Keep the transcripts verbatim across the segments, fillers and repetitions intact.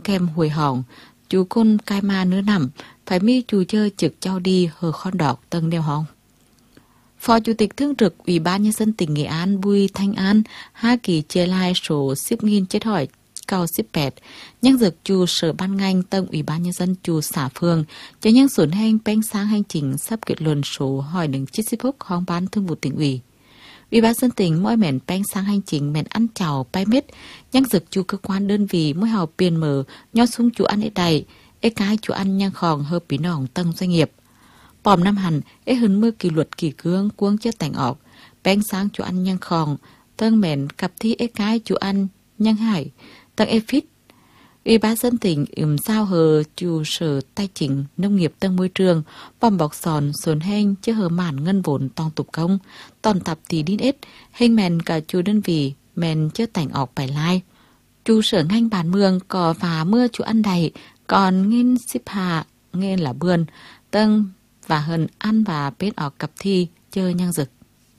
kem hồi hỏng, chú côn cai ma nữa nằm, phải mi chú chơi trực trao đi hờ con đọc tầng đeo hong. Phó Chủ tịch Thường trực Ủy ban Nhân dân tỉnh Nghệ An Bùi Thanh An hai kỳ chia lai số ship nghìn chết hỏi cao ship pẹt, nhân dược chủ sở ban ngành tầng Ủy ban Nhân dân chủ xã phường, cho nhân xuân hành bánh sáng hành trình sắp kết luận số hỏi đứng chín mươi phút hong ban thương vụ tỉnh ủy. Ủy ban dân tỉnh mỗi mẹn bánh sáng hành trình mẹn ăn chào bay mít, nhân dược chủ cơ quan đơn vị mỗi hào tiền mở, nho sung chủ ăn ế đầy, ế cái chủ ăn nhang khòng hợp bí nòng tầng doanh nghiệp. Bòm năm hẳn, ế hơn mưa kỷ luật kỷ cương cuông chất tảnh ọc, bánh sáng chủ ăn nhang khòng, tầng mẹn cặp thi ế cái chủ ăn nhang hải, tầng ế phít. Ủy ban dân tỉnh ừm sao hờ chủ sở tài chính nông nghiệp tầng môi trường, bòm bọc sòn sồn hên chứ hờ mản ngân vốn tòng tục công, tòn tập tí đít ết, hình mẹn cả chủ đơn vị, mẹn chất tảnh ọc bài lai. Chủ sở ngành bản mương có và mưa chủ ăn đầy, còn nghiên ship hạ, nghiên là bươn, tầng và hơn ăn và bết ở cặp thi chơi nhang rực.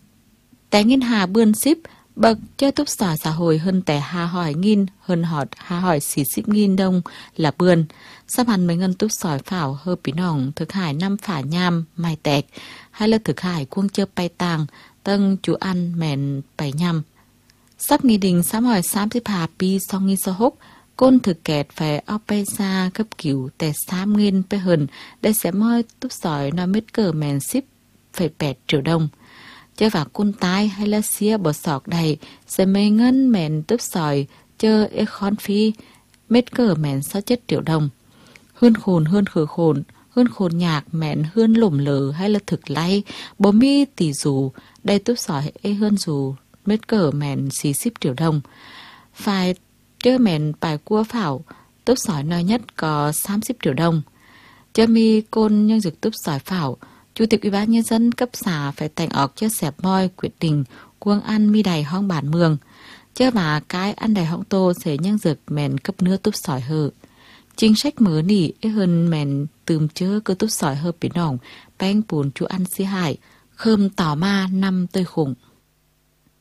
Tại nghiên hà bươn ship, bậc chơi túc xỏ xã hội hơn tẻ hà hỏi nghìn, hơn họt hà hỏi xỉ ship nghìn đông là bươn. Sắp hẳn mấy ngân túc sỏi phảo hợp bí nòng thực hải năm phả nham, mai tẹc, hay là thực hải cuông chơ bay tàng, tầng chủ ăn mẹn bảy nhăm. Sắp nghi đình sám hỏi sám ship hà pi song nghi sơ húc, côn thực kẹt phải ọc bay xa cấp cứu tẻ sám nghìn bê hần để sẽ môi túc sỏi nó mít cờ mẹn ship phải bẹt triệu đồng. Chơi vào côn tai hay là xia bò sọc đầy sẽ mê ngân mẹn túc sỏi chơi ế khón phi mít cờ mẹn sáu chất triệu đồng. Hơn khồn hơn khử khồn, hơn khồn nhạc mẹn hơn lủng lờ hay là thực lay, bố mi tỷ dù, đây túc sỏi ế hơn dù mít cờ mẹn xí ship triệu đồng. Phải chơi mẹn bài cua phảo, túc sỏi nói nhất có tám mươi triệu đồng. Chơi mi côn nhân dực túc sỏi phảo, Chủ tịch Ủy ban Nhân dân cấp xã phải tành ọc cho xẹp moi quyết định cuông ăn mi đầy hong bản mường. Chứ mà cái ăn đầy hong tô sẽ nhân dực mẹn cấp nưa túc sỏi hờ. Chính sách mới nỉ ế hơn mẹn tùm chớ cơ túc sỏi hờ bí nòng, bánh bùn chú ăn xí hải, khơm tỏ ma năm tơi khủng.